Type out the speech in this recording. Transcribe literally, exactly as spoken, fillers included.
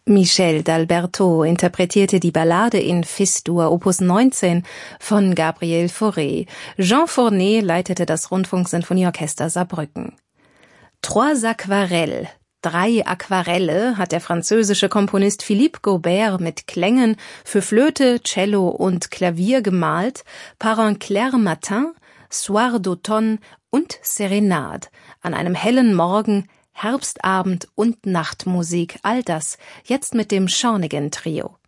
Michel d'Alberto interpretierte die Ballade in Fis-Dur Opus neunzehn von Gabriel Fauré. Jean Fournet leitete das Rundfunksinfonieorchester Saarbrücken. Trois Aquarelles, drei Aquarelle, hat der französische Komponist Philippe Gaubert mit Klängen für Flöte, Cello und Klavier gemalt, Par un clair matin, Soir d'automne und Serenade, an einem hellen Morgen, Herbstabend und Nachtmusik, all das jetzt mit dem Schoenningen Trio.